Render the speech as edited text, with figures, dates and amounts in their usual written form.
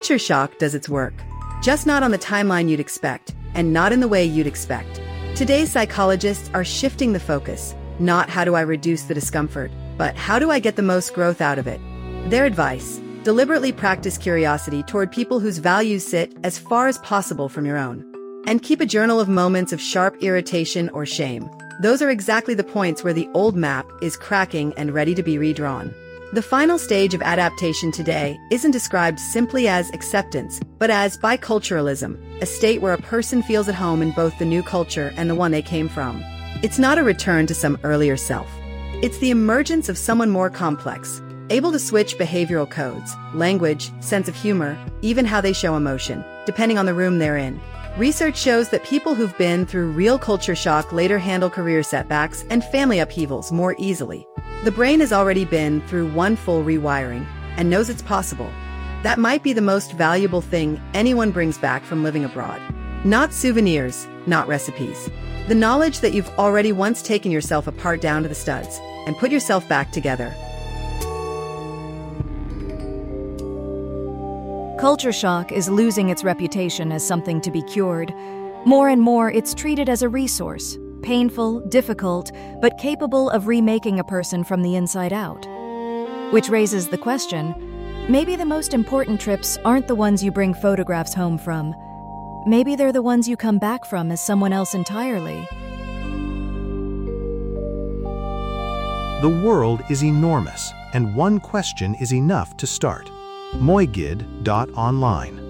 Culture shock does its work, just not on the timeline you'd expect, and not in the way you'd expect. Today's psychologists are shifting the focus, not how do I reduce the discomfort, but how do I get the most growth out of it? Their advice: deliberately practice curiosity toward people whose values sit as far as possible from your own. And keep a journal of moments of sharp irritation or shame. Those are exactly the points where the old map is cracking and ready to be redrawn. The final stage of adaptation today isn't described simply as acceptance, but as biculturalism, a state where a person feels at home in both the new culture and the one they came from. It's not a return to some earlier self. It's the emergence of someone more complex, able to switch behavioral codes, language, sense of humor, even how they show emotion, depending on the room they're in. Research shows that people who've been through real culture shock later handle career setbacks and family upheavals more easily. The brain has already been through one full rewiring and knows it's possible. That might be the most valuable thing anyone brings back from living abroad. Not souvenirs, not recipes. The knowledge that you've already once taken yourself apart down to the studs and put yourself back together. Culture shock is losing its reputation as something to be cured. More and more, it's treated as a resource, painful, difficult, but capable of remaking a person from the inside out. Which raises the question, maybe the most important trips aren't the ones you bring photographs home from. Maybe they're the ones you come back from as someone else entirely. The world is enormous, and one question is enough to start. Moigid.online